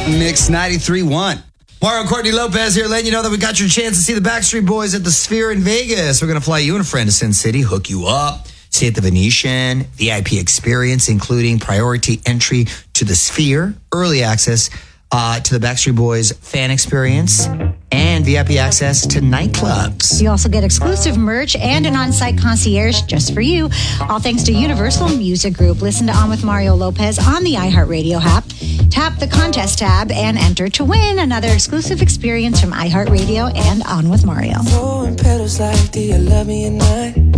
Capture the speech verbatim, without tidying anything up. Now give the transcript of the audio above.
Mix ninety-three point one. Mario and Courtney Lopez here, letting you know that we got your chance to see the Backstreet Boys at the Sphere in Vegas. We're going to fly you and a friend to Sin City, hook you up, stay at the Venetian, V I P experience, including priority entry to the Sphere, early access uh, to the Backstreet Boys fan experience, and V I P access to nightclubs. You also get exclusive merch and an on-site concierge just for you. All thanks to Universal Music Group. Listen to On with Mario Lopez on the iHeartRadio app. Tap the contest tab and enter to win another exclusive experience from iHeartRadio and On with Mario. Throwing petals like, do you love me at night?